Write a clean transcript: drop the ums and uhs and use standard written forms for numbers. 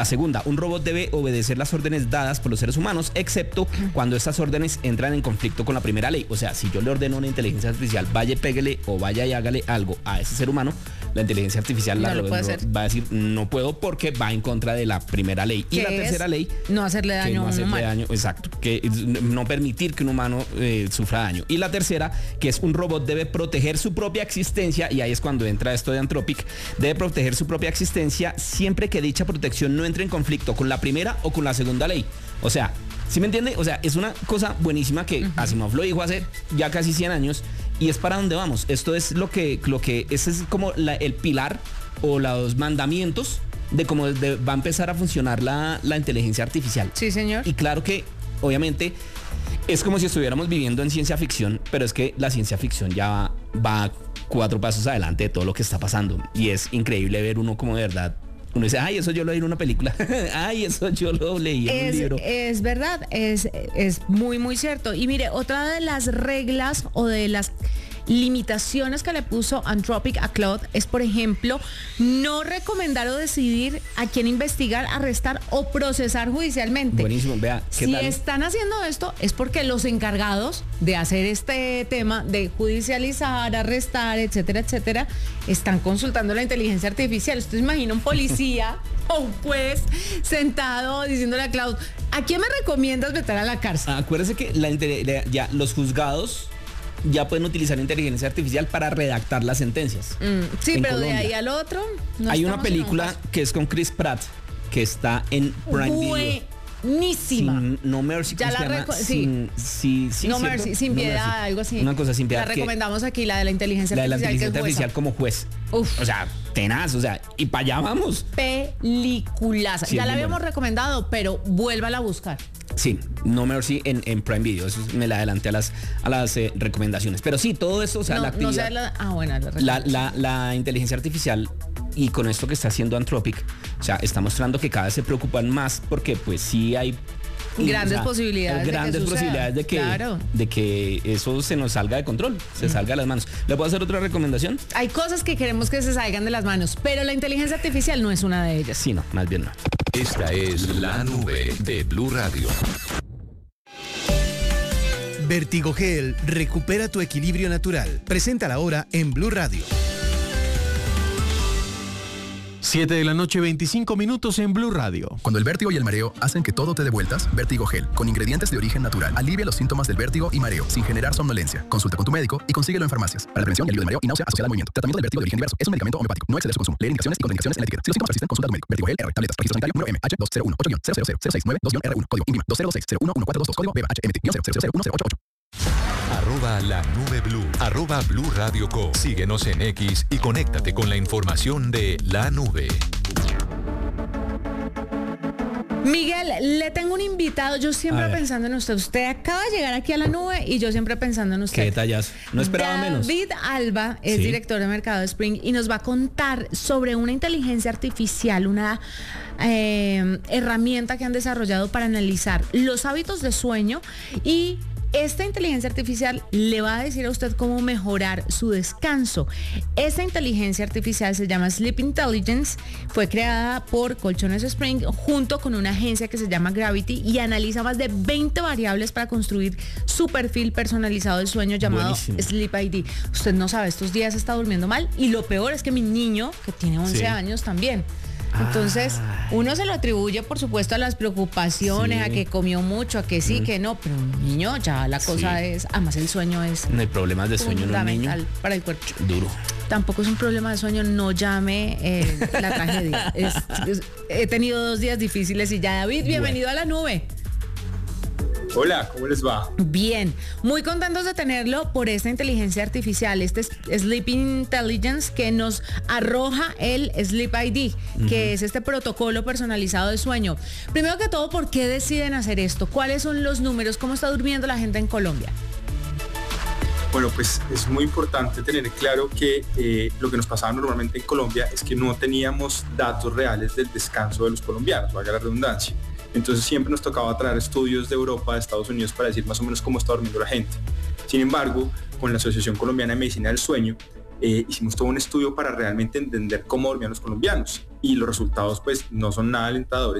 La segunda, un robot debe obedecer las órdenes dadas por los seres humanos, excepto cuando estas órdenes entran en conflicto con la primera ley. O sea, si yo le ordeno a una inteligencia artificial, vaya y pégale o vaya y hágale algo a ese ser humano, la inteligencia artificial va a decir, no puedo porque va en contra de la primera ley. Y la tercera ley, no hacerle daño a un humano. Exacto, que no permitir que un humano sufra daño. Y la tercera, que es un robot debe proteger su propia existencia, y ahí es cuando entra esto de Anthropic, debe proteger su propia existencia siempre que dicha protección no entre en conflicto con la primera o con la segunda ley. O sea, ¿sí me entiende? O sea, es una cosa buenísima que Asimov lo dijo hace ya casi 100 años y es para dónde vamos. Esto es lo que ese es como el pilar o los mandamientos de cómo va a empezar a funcionar la inteligencia artificial. Sí, señor. Y claro que, obviamente, es como si estuviéramos viviendo en ciencia ficción, pero es que la ciencia ficción ya va 4 pasos adelante de todo lo que está pasando. Y es increíble ver uno como de verdad. Uno dice, ay, eso yo lo leí en una película. Ay, eso yo lo leí en un libro. Es verdad, es muy, muy cierto. Y mire, otra de las reglas o de las limitaciones que le puso Anthropic a Claude es, por ejemplo, no recomendar o decidir a quién investigar, arrestar o procesar judicialmente. Buenísimo, vea, ¿qué si tal? Están haciendo esto es porque los encargados de hacer este tema de judicializar, arrestar, etcétera, etcétera, están consultando la inteligencia artificial. Usted se imagina un policía o un juez sentado diciéndole a Claude, ¿a quién me recomiendas meter a la cárcel? Acuérdese que ya los juzgados ya pueden utilizar inteligencia artificial para redactar las sentencias. Sí, pero Colombia. de ahí al otro. Hay una película que es con Chris Pratt, que está en Prime Video. Buenísima. No Mercy, ¿cómo se llama? No Mercy, sin piedad, Mercy. Algo así. Una cosa sin piedad. La recomendamos aquí, la de la inteligencia artificial. La de la inteligencia artificial como juez. Uf. O sea, tenaz, o sea, y para allá vamos. Peliculaza. Sí, ya la habíamos recomendado, pero vuélvala a buscar. Sí, No Mercy en Prime Video. Eso me la adelanté a las recomendaciones. Pero sí, todo eso, o sea, la actividad. La inteligencia artificial, y con esto que está haciendo Anthropic, o sea, está mostrando que cada vez se preocupan más porque pues sí hay grandes posibilidades de que eso se nos salga de control, se salga de las manos. ¿Le puedo hacer otra recomendación? Hay cosas que queremos que se salgan de las manos, pero la inteligencia artificial no es una de ellas. Sí, no, más bien no. Esta es La Nube de Blue Radio. Vertigogel recupera tu equilibrio natural. Preséntala ahora en Blue Radio. 7:25 a.m. en Blue Radio. Cuando el vértigo y el mareo hacen que todo te dé vueltas, Vertigogel, con ingredientes de origen natural, alivia los síntomas del vértigo y mareo sin generar somnolencia. Consulta con tu médico y consíguelo en farmacias. Para la prevención y alivio del mareo y náusea asociada al movimiento. Tratamiento del vértigo de origen diverso. Es un medicamento homeopático. No excede su consumo. Leer indicaciones y contraindicaciones en la etiqueta. Si los síntomas persisten, consulta a tu médico. Vertigogel R. Tabletas. Registro sanitario número MH2018-0000692-R1. Código INVIMA 202601422. Código BHMT-0000188. @La Nube Blue, @Blue Radio Co. Síguenos en X y conéctate con la información de La Nube. Miguel, le tengo un invitado, yo siempre pensando en usted. Usted acaba de llegar aquí a La Nube y yo siempre pensando en usted. Qué detallazo, no esperaba menos. David Alba es director de mercado de Spring y nos va a contar sobre una inteligencia artificial, una herramienta que han desarrollado para analizar los hábitos de sueño, y esta inteligencia artificial le va a decir a usted cómo mejorar su descanso. Esta inteligencia artificial se llama Sleep Intelligence, fue creada por Colchones Spring junto con una agencia que se llama Gravity y analiza más de 20 variables para construir su perfil personalizado del sueño llamado Sleep ID. Usted no sabe, estos días está durmiendo mal y lo peor es que mi niño, que tiene 11 años también. Entonces, uno se lo atribuye, por supuesto, a las preocupaciones, a que comió mucho, a que sí, que no, pero un niño ya la cosa es, además el sueño es no hay problemas de sueño en un niño para el cuerpo. Duro. Tampoco es un problema de sueño, no llame la tragedia. He tenido 2 días difíciles y ya. David, bienvenido a La Nube. Hola, ¿cómo les va? Bien, muy contentos de tenerlo por esta inteligencia artificial, este Sleep Intelligence que nos arroja el Sleep ID, que es este protocolo personalizado de sueño. Primero que todo, ¿por qué deciden hacer esto? ¿Cuáles son los números? ¿Cómo está durmiendo la gente en Colombia? Bueno, pues es muy importante tener claro que lo que nos pasaba normalmente en Colombia es que no teníamos datos reales del descanso de los colombianos, valga la redundancia. Entonces siempre nos tocaba traer estudios de Europa, de Estados Unidos, para decir más o menos cómo está durmiendo la gente. Sin embargo, con la Asociación Colombiana de Medicina del Sueño, hicimos todo un estudio para realmente entender cómo dormían los colombianos y los resultados pues no son nada alentadores.